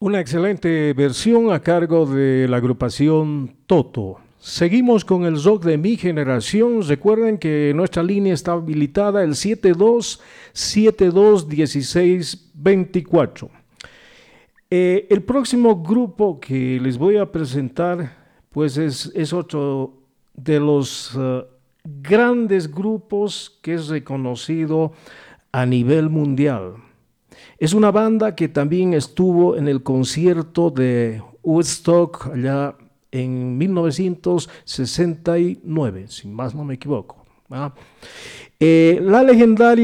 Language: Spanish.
Una excelente versión a cargo de la agrupación Toto. Seguimos con el rock de mi generación. Recuerden que nuestra línea está habilitada el 72721624. El próximo grupo que les voy a presentar pues es otro de los grandes grupos que es reconocido a nivel mundial. Es una banda que también estuvo en el concierto de Woodstock allá en 1969, si más no me equivoco. La legendaria